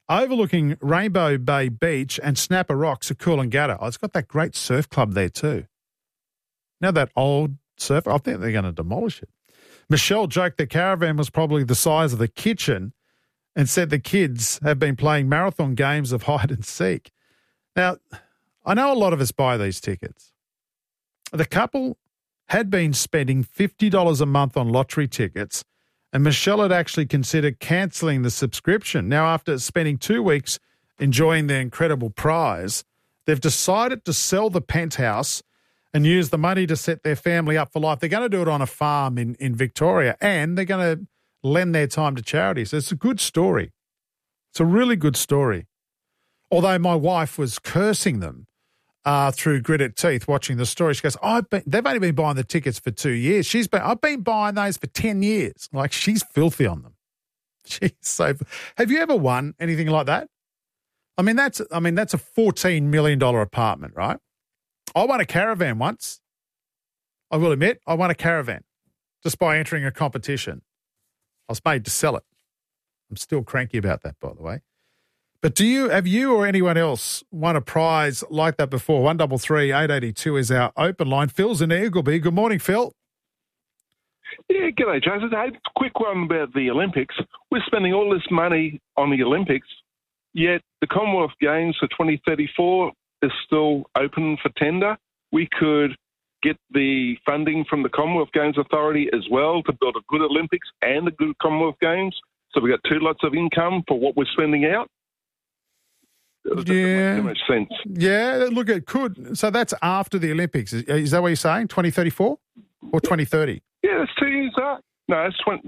overlooking Rainbow Bay Beach and Snapper Rocks at Coolangatta. Oh, it's got that great surf club there too. Now that old surf, I think they're going to demolish it. Michelle joked the caravan was probably the size of the kitchen and said the kids have been playing marathon games of hide and seek. Now, I know a lot of us buy these tickets. The couple had been spending fifty dollars a month on lottery tickets, and Michelle had actually considered cancelling the subscription. Now, after spending two weeks enjoying their incredible prize, they've decided to sell the penthouse and use the money to set their family up for life. They're going to do it on a farm in, in Victoria, and they're going to lend their time to charity. So it's a good story. It's a really good story. Although my wife was cursing them uh, through gritted teeth watching the story. She goes, I've been, they've only been buying the tickets for two years. She's been, I've been buying those for ten years. Like, she's filthy on them. She's so. Have you ever won anything like that? I mean, that's I mean that's a fourteen million dollars apartment, right? I won a caravan once. I will admit, I won a caravan just by entering a competition. I was made to sell it. I'm still cranky about that, by the way. But do you, have you or anyone else won a prize like that before? one three three, eight eight two is our open line. Phil's in Eagleby. Good morning, Phil. Yeah, g'day, Jason. Hey, quick one about the Olympics. We're spending all this money on the Olympics, yet the Commonwealth Games for twenty thirty-four is still open for tender. We could get the funding from the Commonwealth Games Authority as well to build a good Olympics and a good Commonwealth Games. So we've got two lots of income for what we're spending out. It Yeah. doesn't make too much sense. Yeah, look, it could. So that's after the Olympics. Is, is that what you're saying, twenty thirty-four or twenty thirty? Yeah, that's two years out. No, it's twenty,